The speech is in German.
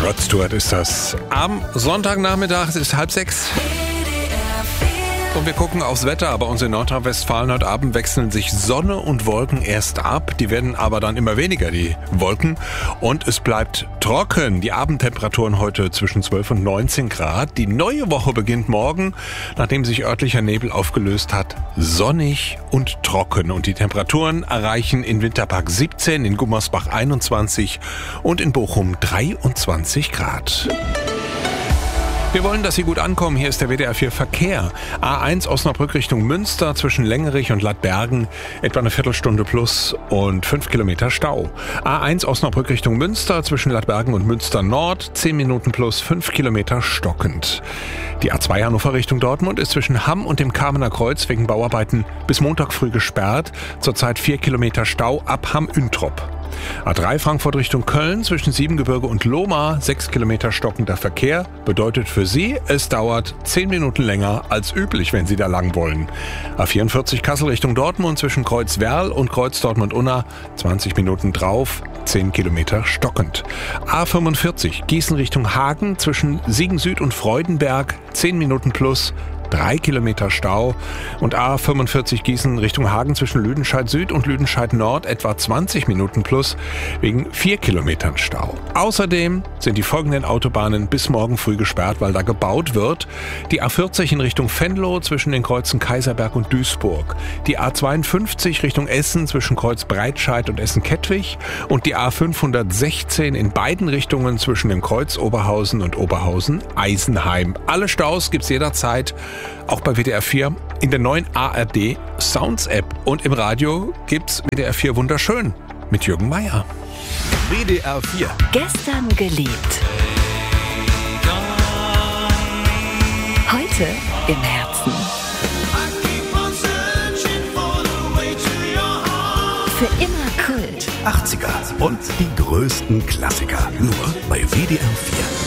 Rod Stewart ist das. Am Sonntagnachmittag, es ist 5:30. Und wir gucken aufs Wetter, aber uns in Nordrhein-Westfalen heute Abend wechseln sich Sonne und Wolken erst ab. Die werden aber dann immer weniger, die Wolken. Und es bleibt trocken. Die Abendtemperaturen heute zwischen 12 und 19 Grad. Die neue Woche beginnt morgen, nachdem sich örtlicher Nebel aufgelöst hat, sonnig und trocken. Und die Temperaturen erreichen in Winterpark 17, in Gummersbach 21 und in Bochum 23 Grad. Wir wollen, dass Sie gut ankommen. Hier ist der WDR 4 Verkehr. A1 Osnabrück Richtung Münster zwischen Längerich und Lattbergen etwa eine Viertelstunde plus und 5 Kilometer Stau. A1 Osnabrück Richtung Münster zwischen Lattbergen und Münster Nord 10 Minuten plus 5 Kilometer stockend. Die A2 Hannover Richtung Dortmund ist zwischen Hamm und dem Kamener Kreuz wegen Bauarbeiten bis Montag früh gesperrt. Zurzeit 4 Kilometer Stau ab Hamm-Üntrop. A3 Frankfurt Richtung Köln zwischen Siebengebirge und Lohmar 6 Kilometer stockender Verkehr. Bedeutet für Sie, es dauert 10 Minuten länger als üblich, wenn Sie da lang wollen. A44 Kassel Richtung Dortmund zwischen Kreuz Werl und Kreuz Dortmund-Unna 20 Minuten drauf, 10 Kilometer stockend. A45 Gießen Richtung Hagen zwischen Siegen Süd und Freudenberg 10 Minuten plus, 3 Kilometer Stau. Und A45 Gießen Richtung Hagen zwischen Lüdenscheid Süd und Lüdenscheid Nord etwa 20 Minuten plus wegen 4 Kilometern Stau. Außerdem sind die folgenden Autobahnen bis morgen früh gesperrt, weil da gebaut wird. Die A40 in Richtung Venlo zwischen den Kreuzen Kaiserberg und Duisburg. Die A52 Richtung Essen zwischen Kreuz Breitscheid und Essen-Kettwig. Und die A516 in beiden Richtungen zwischen dem Kreuz Oberhausen und Oberhausen-Eisenheim. Alle Staus gibt's jederzeit, auch bei WDR 4, in der neuen ARD Sounds App. Und im Radio gibt's WDR 4 wunderschön mit Jürgen Meier. WDR 4. Gestern geliebt. Heute im Herzen. Für immer Kult. 80er und die größten Klassiker. Nur bei WDR 4.